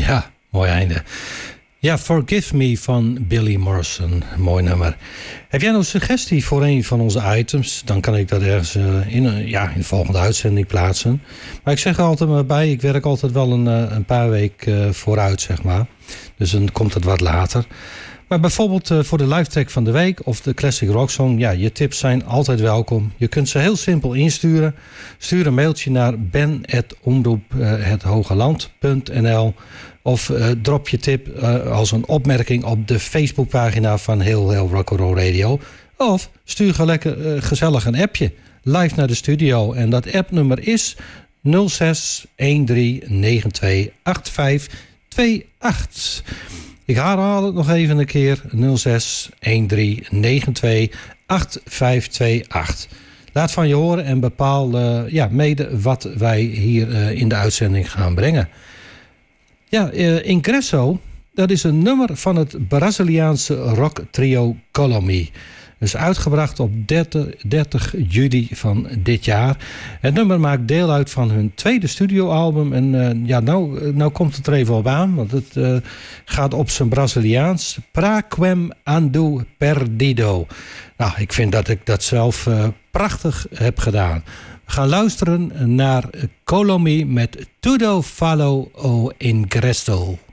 Ja, mooi einde. Ja, Forgive Me van Billy Morrison. Mooi nummer. Heb jij nog een suggestie voor een van onze items? Dan kan ik dat ergens in de volgende uitzending plaatsen. Maar ik zeg er altijd maar bij, ik werk altijd wel een paar weken vooruit, zeg maar. Dus dan komt het wat later. Maar bijvoorbeeld voor de live track van de week of de Classic Rock Song, ja, je tips zijn altijd welkom. Je kunt ze heel simpel insturen. Stuur een mailtje naar ben@omroephethogeland.nl of drop je tip als een opmerking op de Facebookpagina van Heel Rock'n'Roll Radio. Of stuur gezellig een appje live naar de studio. En dat appnummer is 06 1392 8528. Ik herhaal het nog even een keer. 06 1392 8528. Laat van je horen en bepaal mede wat wij hier in de uitzending gaan brengen. Ja, Ingresso, dat is een nummer van het Braziliaanse rocktrio Colomi. Dus uitgebracht op 30 juli van dit jaar. Het nummer maakt deel uit van hun tweede studioalbum. En nou komt het er even op aan. Want het gaat op zijn Braziliaans. Pra quem ando perdido. Nou, ik vind dat ik dat zelf prachtig heb gedaan. We gaan luisteren naar Colomi met Tudo Falo o Ingresso.